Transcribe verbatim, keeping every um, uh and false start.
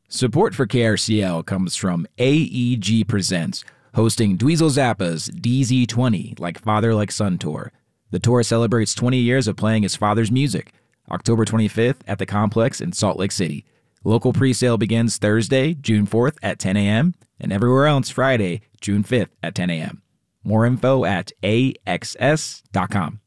Support for K R C L comes from A E G Presents, hosting Dweezil Zappa's D Z twenty Like Father Like Son tour. The tour celebrates twenty years of playing his father's music. October twenty-fifth at the Complex in Salt Lake City. Local presale begins Thursday, June fourth at ten a.m. and everywhere else Friday, June fifth at ten a.m. More info at A X S dot com.